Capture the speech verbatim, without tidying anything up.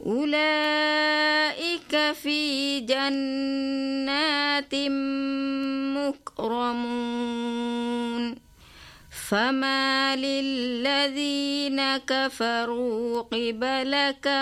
أولئك في جنات مكرمون فما للذين كفروا قبلك